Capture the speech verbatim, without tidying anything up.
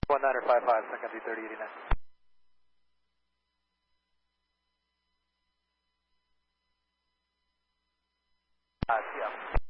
one niner five five, Sun Country thirty eighty-nine. Uh, yeah.